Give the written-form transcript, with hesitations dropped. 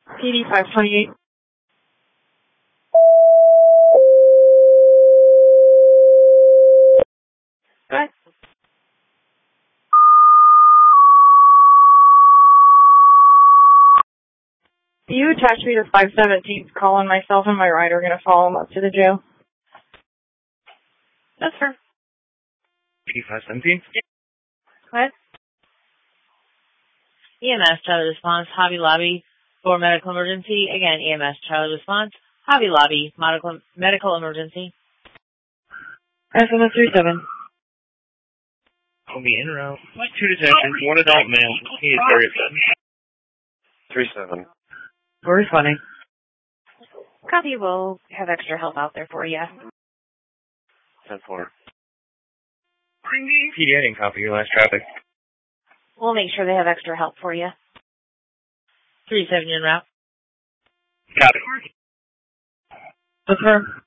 PD 528. Go ahead. You attach me to 517. Colin, myself, and my rider are going to follow him up to the jail. That's fair. PD 517? What? EMS, Charlie Response, Hobby Lobby for medical emergency. Again, EMS, Charlie Response, Hobby Lobby, medical emergency. SMS 37. I'll be in route. 2 detentions, 1 adult male. He is very upset. 37. Very funny. Copy, we'll have extra help out there for you. 10-4. PD, I didn't copy your last traffic. We'll make sure they have extra help for you. 37 en route. Copy. Affirm.